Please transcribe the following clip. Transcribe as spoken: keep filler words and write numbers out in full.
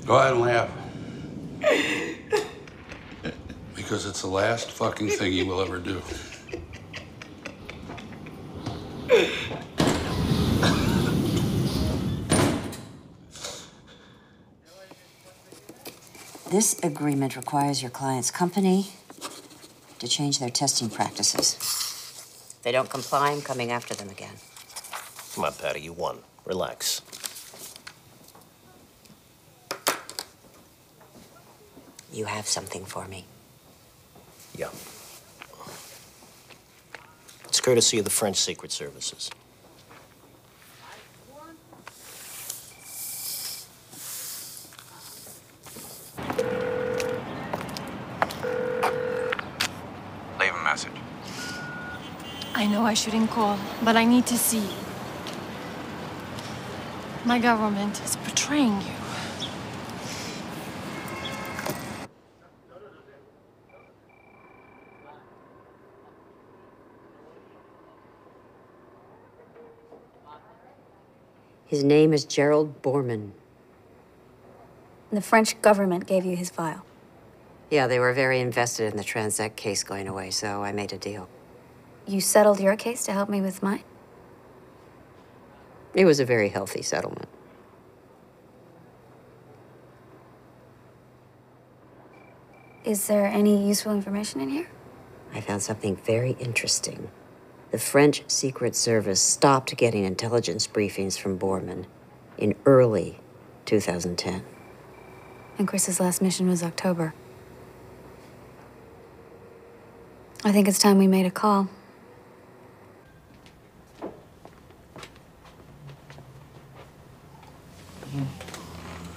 Go ahead and laugh. Because it's the last fucking thing you will ever do. This agreement requires your client's company to change their testing practices. If they don't comply, I'm coming after them again. Come on, Patty, you won. Relax. You have something for me. Yeah. It's courtesy of the French Secret Services. Leave a message. I know I shouldn't call, but I need to see you. My government is betraying you. His name is Gerald Borman. The French government gave you his file. Yeah, they were very invested in the Transact case going away, so I made a deal. You settled your case to help me with mine? It was a very healthy settlement. Is there any useful information in here? I found something very interesting. The French Secret Service stopped getting intelligence briefings from Borman in early two thousand ten. And Chris's last mission was October. I think it's time we made a call. Mm.